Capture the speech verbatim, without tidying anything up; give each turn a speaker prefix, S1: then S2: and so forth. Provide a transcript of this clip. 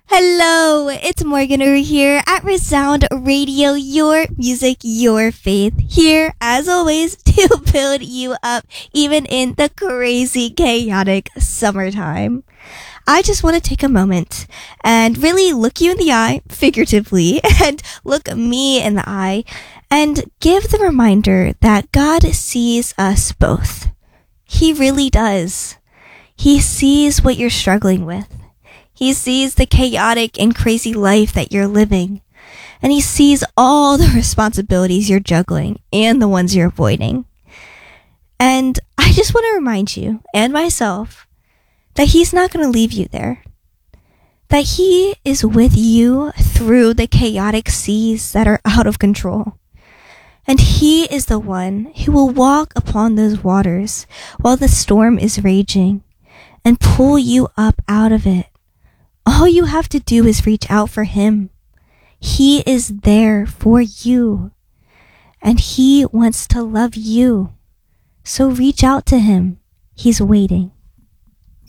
S1: Hello, it's Morgan over here at Resound Radio, your music, your faith. Here, as always, to build you up, even in the crazy, chaotic summertime. I just want to take a moment and really look you in the eye, figuratively, and look me in the eye, and give the reminder that God sees us both. He really does. He sees what you're struggling with. He sees the chaotic and crazy life that you're living. And he sees all the responsibilities you're juggling and the ones you're avoiding. And I just want to remind you and myself that he's not going to leave you there. That he is with you through the chaotic seas that are out of control. And he is the one who will walk upon those waters while the storm is raging and pull you up out of it. All you have to do is reach out for him. He is there for you. And he wants to love you. So reach out to him. He's waiting.